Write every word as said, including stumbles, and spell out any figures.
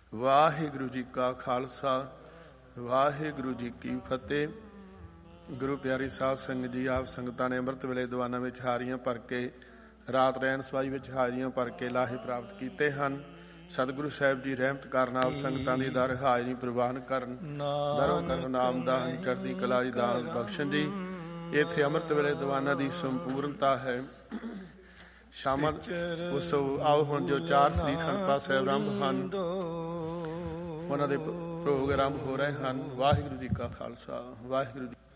ਵਾਹਿਗੁਰੂ ਜੀ ਕਾ ਖਾਲਸਾ, ਵਾਹਿਗੁਰੂ ਜੀ ਕੀ ਫਤਿਹ। ਗੁਰੂ ਪਿਆਰੀ ਸਾਧ ਸੰਗਤ ਜੀ, ਆਪ ਸੰਗਤਾਂ ਨੇ ਅੰਮ੍ਰਿਤ ਵੇਲੇ ਦੀਵਾਨਾਂ ਵਿੱਚ ਹਾਰੀਆਂ ਭਰ ਕੇ, ਰਾਤ ਰਹਿਣ ਸਵਾਈ ਵਿੱਚ ਹਾਰੀਆਂ ਭਰ ਕੇ ਲਾਹੇ ਪ੍ਰਾਪਤ ਕੀਤੇ ਹਨ। ਸਤਿਗੁਰੂ ਸਾਹਿਬ ਜੀ ਰਹਿਮਤ ਕਰਨ, ਆਪ ਸੰਗਤਾਂ ਦੀ ਦਰ ਹਾਜ਼ਰੀ ਪ੍ਰਵਾਨ ਕਰਨ, ਦਰੋਂ ਕਰਨ ਨਾਮ ਦਾਨ, ਚੜ੍ਹਦੀ ਕਲਾ ਦੀ ਦਾਸ ਬਖਸ਼ਣ ਜੀ। ਇੱਥੇ ਅੰਮ੍ਰਿਤ ਵੇਲੇ ਦੀਵਾਨਾਂ ਦੀ ਸੰਪੂਰਨਤਾ ਹੈ। ਸ਼ਾਮਲ ਉਤਸਵ ਆਓ ਹੁਣ ਜੋ ਚਾਰ ਸ੍ਰੀ ਅਖੰਡ ਪਾਠ ਸਾਹਿਬ ਆਰੰਭ ਹਨ, ਉਹਨਾਂ ਦੇ ਪ੍ਰੋਗਰਾਮ ਹੋ ਰਹੇ ਹਨ। ਵਾਹਿਗੁਰੂ ਜੀ ਕਾ ਖਾਲਸਾ, ਵਾਹਿਗੁਰੂ ਜੀ।